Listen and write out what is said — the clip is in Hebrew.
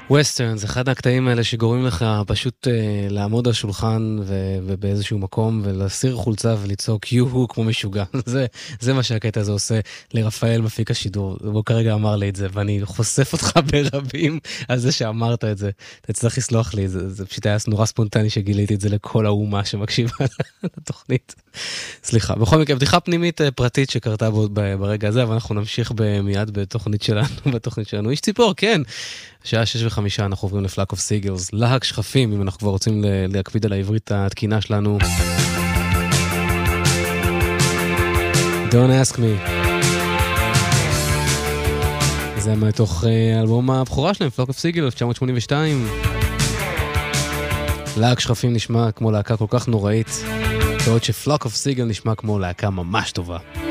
ווסטרן, זה אחד הקטעים האלה שגורמים לך פשוט לעמוד על שולחן ובאיזשהו מקום ולהסיר חולצה וליצוק יו-הו כמו משוגע. זה מה שהקטע הזה עושה לרפאל מפיק השידור. הוא כרגע אמר לי את זה, ואני חושף אותך ברבים על זה שאמרת את זה. אתה צריך לסלוח לי, זה פשוט היה נורא ספונטני שגיליתי את זה לכל האומה שמקשיבה לתוכנית. סליחה. בכל מקרה, בדיחה פנימית פרטית שקרתה ברגע הזה, אבל אנחנו נמשיך מיד בתוכנית שלנו. איש ציפור, כן. שעה 6:05 אנחנו עוברים לפלאק אוף סיגלס, להק שכפים, אם אנחנו כבר רוצים להקפיד על העברית התקינה שלנו. Don't ask me. זה מתוך אלבום הבכורה שלהם, פלאק אוף סיגלס, 1982. להק שכפים נשמע כמו להקה כל כך נוראית, בעוד שפלאק אוף סיגל נשמע כמו להקה ממש טובה.